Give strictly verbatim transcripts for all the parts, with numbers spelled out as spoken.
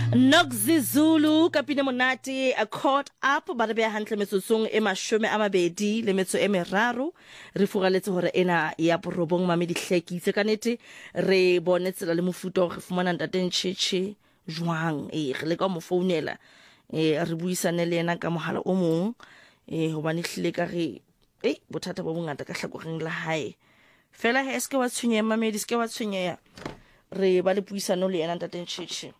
Noxi Zulu kapine monate a caught up ba re be hantle metsotsong e mashome a mabedi le metso e meraro re furaletse hore ena ya borobong mame dihlekitse kanete re bonetsela le mofuto re fumana ntateng Chichi jwang e re le ka mo founela e re buisane le ena ka mohala o mong e hobane hlile ka re e bothata bo bongata ka hlakoreng la hae fela he eske wa tshwenye mamedi eske wa tshwenye re ba le buisano le ena ntateng Chichi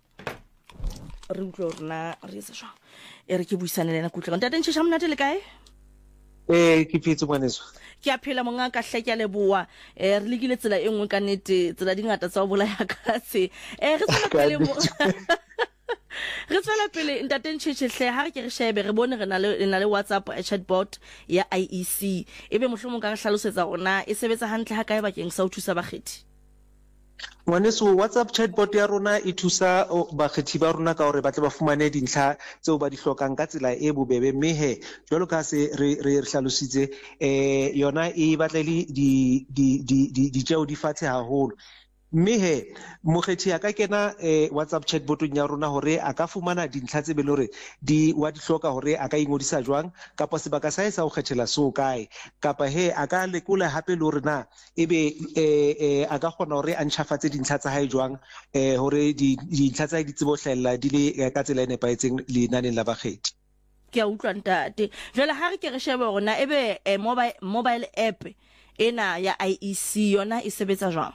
re utlwa rena re etsa jwang e re ke buisane le ena kutlwa ntate ntšhe monate le kae eh ke phetse ngwaneso ke a phela monga ka hle ke a leboa eh re lekile tsela e nngwe ka nete tsela dingata tsa o bolaya katse eh re tsela pele mo re tsela pele ntate ntšhe hle ha re ke re shebe re bone re na le na le WhatsApp chatbot ya I E C ebe mohlomong ka re hlalosetsa rona e sebetsa hantle ha kae bakeng sa o thusa bakgethi ngwaneso WhatsApp chatbot ya rona e thusa bakgethi ba rona ka hore ba tle ba fumane dintlha tseo ba di hlokang ka tsela e bobebe mme he jwalo ka se re re hlalositse eh yona e batla le di di di di tseo di fatshe haholo mme he mokgethi a ka kena eh, WhatsApp chatbotong ya rona hore a ka fumana dintlha tse be le hore di wa di hloka hore a ka ingodisa jwang kapa sebaka sa sa o kgethela so kae kapa he a ka lekola hape le hore na ebe eh, eh, a ka kgona hore a ntšhafatse dintlha tsa hae jwang eh, hore di dintlha tsa di tsebo hlella di le eh, ka tsela e nepaetseng le naneng la bakgethi ke a utlwa ntate jwale ha re ke re shebe rona ebe eh, mobile mobile app ena ya I E C yona e sebetsa jwang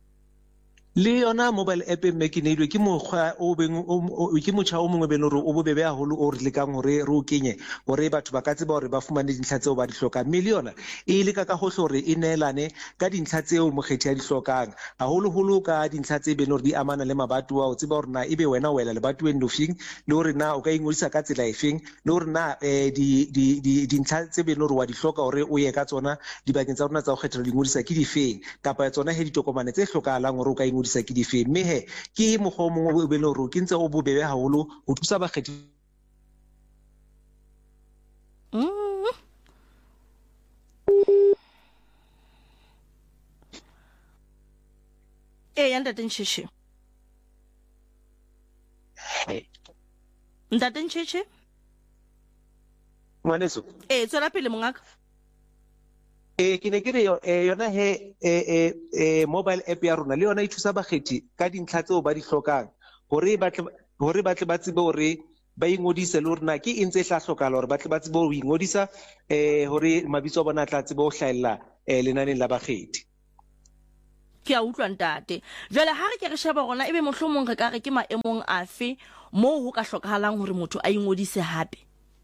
le yona mobile app mme ke neilwe ke mokgwa o beng ke motjha o mongwe beno re o bobebe haholo o re lekang hore re o kenye hore batho ba ka tseba hore ba fumane dintlha tseo ba di hlokang mme le yona e le ka ka hohle hore e neelane ka dintlha tseo mokgethi ya di hlokang haholo holo ka dintlha tse beno re di amana le mabatowa o tseba hore na ebe wena o wela lebatoweng lofeng le hore na o ka ingodisa ka tsela efeng le hore na eh, di di di dintlha tse beno re wa di hloka hore o ye ka tsona dibakeng tsa rona tsa go kgethela di ngodisa ke di feng kapa tsona he ditokomane tse hlokahalang hore o ka sa ke di fe mme he ke mokgwa mongwe o be le hore ke ntse o bobebe haholo ho thusa bakgethi mm. e ya ntate Ntšhe ntate Ntšhe ngwaneso e tswela pele mongaka eh ke ne ke re yona he eh eh mobile app ya rona le yona e thusa bakgethi ka dintlha tseo ba di hlokang hore ba tle hore ba tle ba tsebe hore ba ingodise le hore na ke eng tse hla hlokala hore ba tle ba tsebe ho ingodisa eh hore mabitso a bona tla tsebe ho hlahella eh lenaneng la bakgethi ke a utlwa ntate jwale ha re ke re sheba rona ebe mohlomong re ka re ke maemong afe moo ho ka hlokahalang hore motho a ingodise hape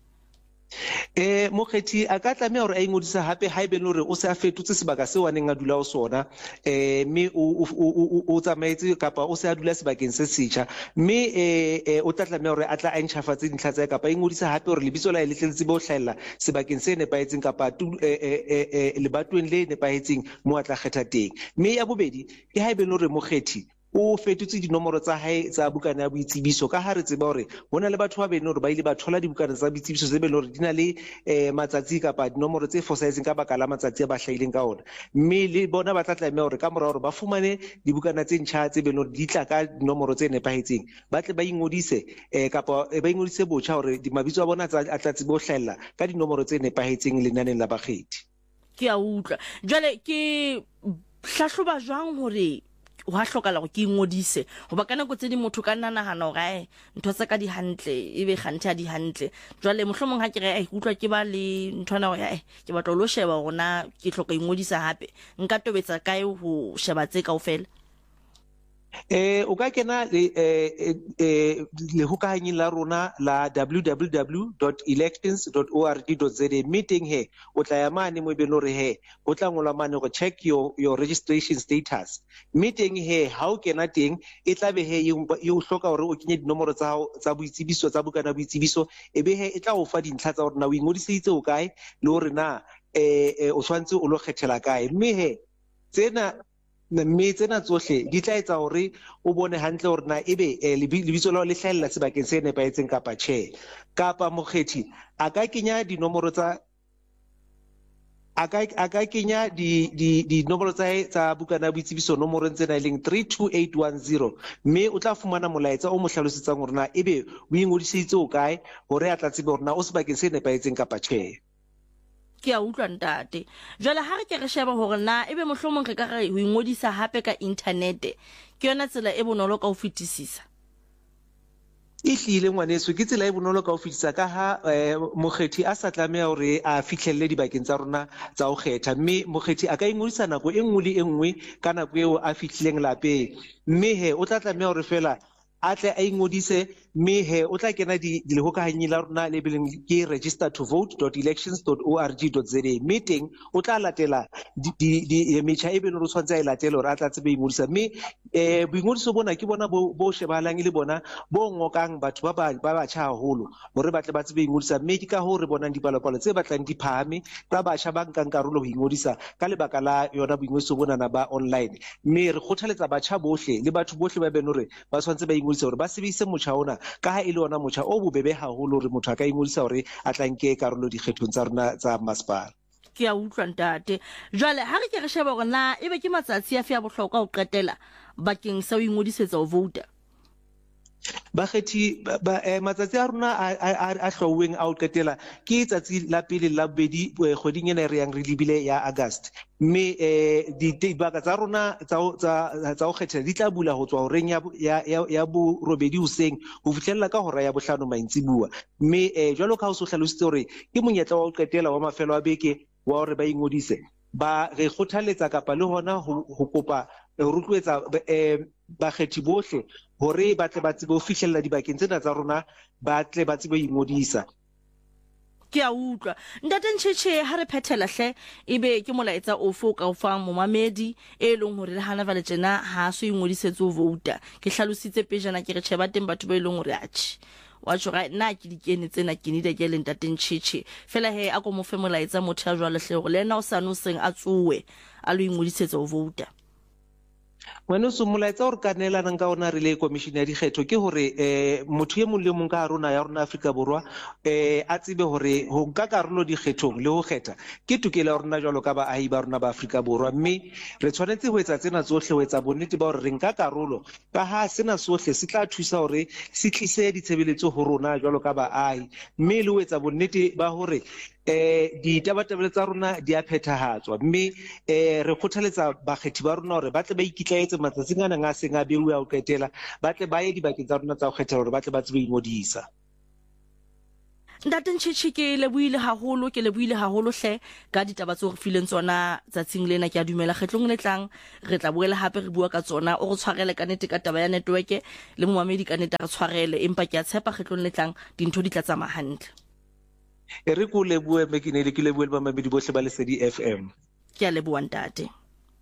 eh mokgethi a ka tlameha hore a ingodisa hape ha ebe le hore o se a fetotse sebaka seo a neng a dula o sona eh mme o o tsamaetse kapa o se a dula sebakeng se setjha mme eh o tla tlameha hore a tla a ntšhafatse dintlha tsa kapa ingodisa hape hore lebitso la ile le tsebe ho hlahella sebakeng se nepaetseng kapa eh lebatoweng le nepaetseng mo a tla kgetha teng mme ya bobedi ke ha ebe le hore mokgethi o fetotse dinomoro tsa hae tsa bukana ya boitsebiso ka ha re tseba hore hona le batho ba bene hore ba ile ba thola dibukana tsa boitsebiso tse be le hore di na le eh, matsatsi kapa dinomoro tse fosahetseng ka baka la matsatsi a ba hlahileng ka ona mme le bona ba tla tlameha hore ka mora hore ba fumane dibukana tse ntjha tse be le hore di tla ka dinomoro tse nepahetseng ba tle ba ingodise eh, kapa eh, ba ingodise botjha hore mabitso a bona a tla tsebe ho hlahella ka dinomoro tse nepahetseng lenaneng la bakgethi ke a utlwa jwale ke hlahloba jwang hore wa hlokala go ke ingodise hoba kana go tse di motho ka nanahana hore ai ntho tsa ka di hantle ebe ganthe a di hantle jwale mohlomong ha ke re ai utlwa ke ba le nthwana go ya ai ke batla lo sheba gona ke hloka ingodisa hape nka tobetsa kae ho sheba tse kaofela eh o ka kena le eh le hokahanyi la rona la w w w dot elections dot org dot za meeting he o tla ya mane mo be no re he o tla ngolwa mane go check your your registration status meeting he ha o kena teng e tla be he e o hloka hore o kenye dinomoro tsa tsa boitsebiso tsa bukana boitsebiso e be he e tla o fa dintlha tsa hore na o ingodisitse o kae le hore na eh o tshwantse o lo kgethela kae mme he tsena mme tsena tsohle di tla etsa hore o bone hantle hore na ebe lebitso la le hlahella sebakeng se nepaetseng kapa tjhe kapa mokgethi a ka kenya dinomoro tsa a ka a ka kenya di di di nomoro tsa tsa bukana boitsebiso nomorong tsena e leng three two eight one zero mme o tla fumana molaetsa o mo hlalosetsang hore na ebe o ingodisitse o kae hore a tla tsebe hore na o sebakeng se nepahetseng kapa tjhe. Ke a utlwa ntate. Jwale ha re ke re sheba hore na ebe mohlomong re ka re ho ingodisa hape ka internet ke yona tsela e bonolo ka ho fetisisa. E hlile ngwaneso ke tsela e bonolo ka ho fetisa ka ha mokgethi a sa tlameha hore a fihlelle dibakeng tsa rona tsa ho kgetha mme mokgethi a ka ingodisa nako e nngwe le e nngwe ka nako eo a fihlileng lapeng mme he o tla tlameha hore fela a tle a ingodise mme he o tla kena di lehokahanyi la rona le beleng ke register to vote dot elections dot org dot za mme teng o tla latela di metjha e be le tshwantse a e latela hore a tla tsebe ingodisa mme eh boingodiso bona ke bona bo shebahalang le bona bo ngokang batho ba ba batjha haholo hore ba tle ba tsebe ingodisa mme ke ka ho re bonang dipalopalo tse batlang di phahame tsa batjha ba nkang karolo ho ingodisa ka lebaka la yona boingodiso bona na ba online mme re kgothaletsa batjha bohle le batho bohle ba bene hore ba tshwantse ba ingodisa hore ba sebedise motjha ona ka ha ile ona motjha o bobebe haholo hore motho a ka ingodisa hore a tla nke karolo dikgethong tsa rona tsa masepala. Ke a utlwa ntate. Jwale ha re ke re sheba hore na ebe ke matsatsi a fe a bohlokwa ho qetela bakeng sa ho ingodisetsa ho vouta. Bakgethi matsatsi a rona a hlauweng a ho qetela ke tsatsi la pele la bobedi kgweding ena e re yang re lebile ya August mme dibaka tsa rona tsa ho kgethela di tla bula ho tswa horeng ya bo robedi hoseng ho fihlella ka hora ya bohlano maitsibua mme jwalo ka ho so hlalositse hore ke monyetla wa ho qetela wa mafelo a beke wa hore ba ingodise ba re kgothaletsa kapa le hona ho kopa ho rotloetsa bakgethi bohle hore ba tle ba tsebe ho fihlella dibakeng tsena tsa rona ba tle ba tsebe ho ingodisa. Ke a utlwa ntate Ntjhetjhe ha re phethela hle ebe ke molaetsa ofe ka o fang momamedi e leng hore le hana vale tjena ha so ingodisetse ho vouta ke hlalositse pejana ke re tsheba teng batho ba e leng hore a tshi wa tjora nna ke dikene tsena ke nida ke le ntate Ntjhetjhe fela he a ko mo fe molaetsa motho a jwale hle hore le nna o sa no seng a tsuwe a lo ingodisetsa ho vouta. Wena so molaetsa o re ka neelanang ka ona re le komishene ya dikgetho ke hore eh motho e mong le mong ka rona ya rona Afrika Borwa eh a tsebe hore ho nka karolo dikgethong le ho kgetha ke tokelo ya rona jwalo ka baahi ba rona ba Afrika Borwa mme re tshwanetse ho etsa tsena tsohle ho etsa bonnete ba hore re nka karolo ka ha sena sohle se tla thusa hore se tlise ditshebeletso ho rona jwalo ka baahi mme le ho etsa bonnete ba hore eh ditabatabelo tsa rona di a phethahatswa mme eh re kgothaletsa bakgethi ba rona hore ba tle ba ikitlaetse matsatsing ana nga seng a beuwe a ho qetela ba tle ba ye dibakeng tsa rona tsa ho kgethela hore ba tle ba tsebe ingodisa. Ntate Ntjhetjhe ke lebohile haholo ke lebohile haholo hle ka ditaba tseo re fileng tsona tsatsing lena ke a dumela kgetlong le tlang re tla boela hape re bua ka tsona o re tshwarele ka nete ka taba ya network le momamedi ka nete re tshwarele empa ke a tshepa kgetlong le tlang dintho di tla tsamaya hantle. E re ko lebohe me ke ne le ke lebohe ba mamedi bohle ba Lesedi F M. Ke a leboha ntate.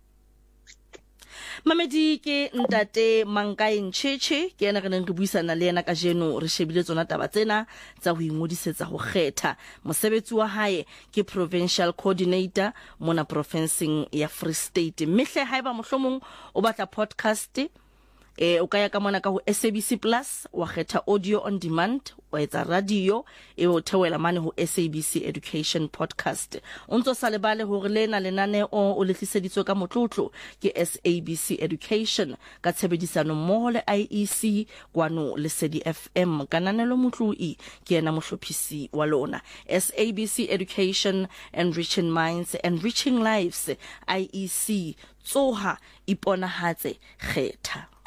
Mamedi ke ntate Mankae Ntjhetjhe ke ena re neng re buisana le yena ka jeno re shebile tsona taba tsena tsa ho ingodisetsa ho kgetha mosebetsi wa hae ke provincial coordinator mona provinceng ya Free State mehle haeba mohlomong o batla podcast eh o ka ya ka mona ka ho S A B C Plus wa kgetha audio on demand wa etsa radio e o thewela mane ho S A B C Education Podcast o ntso sa lebale hore lena lenane o o letliseditswe ka motlotlo ke S A B C Education ka tshebedisano mmoho le I E C kwano Lesedi F M kananelo motloi ke yena mohlophisi wa lona S A B C Education, Enriching Minds, Enriching Lives. I E C tsoha iponahatse kgetha.